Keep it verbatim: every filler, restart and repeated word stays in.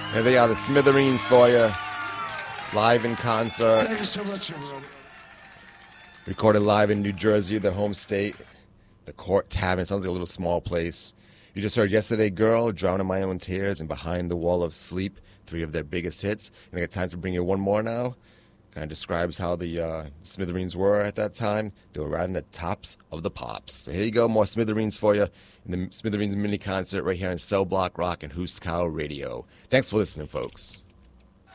Here they are, the Smithereens for you. Live in concert. Thank you so much, everyone. Recorded live in New Jersey, their home state. The Court Tavern. Sounds like a little small place. You just heard Yesterday Girl, Drowning My Own Tears, and Behind the Wall of Sleep. Three of their biggest hits. And I got time to bring you one more now. Kind of describes how the uh, Smithereens were at that time. They were riding the tops of the pops. So here you go, more Smithereens for you in the Smithereens mini concert right here on Cell Block Rock and Hooskow Radio. Thanks for listening, folks.